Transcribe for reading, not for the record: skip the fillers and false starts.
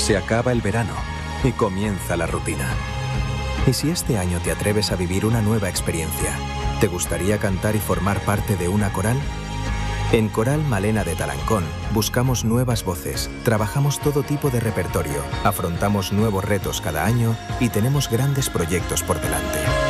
Se acaba el verano y comienza la rutina. ¿Y si este año te atreves a vivir una nueva experiencia? ¿Te gustaría cantar y formar parte de una coral? En Coral Malena de Talancón buscamos nuevas voces, trabajamos todo tipo de repertorio, afrontamos nuevos retos cada año y tenemos grandes proyectos por delante.